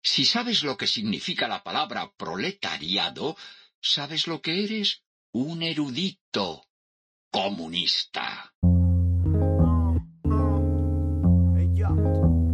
Si sabes lo que significa la palabra proletariado, sabes lo que eres: un erudito comunista. Hey, yo.